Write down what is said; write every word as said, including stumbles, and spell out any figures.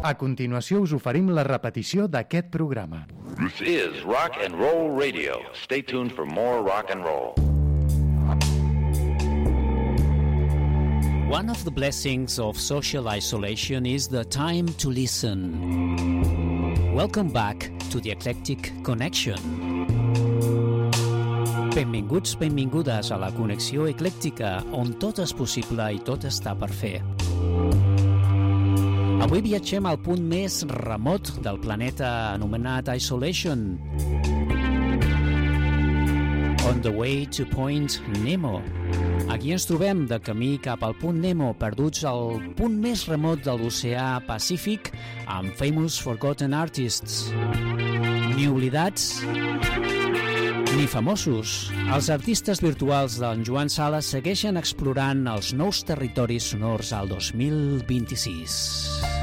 A continuació us oferim la repetició d'aquest programa. This is Rock and Roll Radio. Stay tuned for more rock and roll. One of the blessings of social isolation is the time to listen. Welcome back to the Eclectic Connection. Benvinguts, benvingudes a la connexió eclèctica, on tot és possible i tot està per fer. Avui viatgem al punt més remot del planeta anomenat Isolation. On the way to Point Nemo. Aquí ens trobem de camí cap al punt Nemo, perduts al punt més remot de l'oceà Pacífic, amb Famous Forgotten Artists. Ni oblidats, ni famosos. Els artistes virtuals d'en Joan Sala segueixen explorant els nous territoris sonors al dos mil vint-i-sis.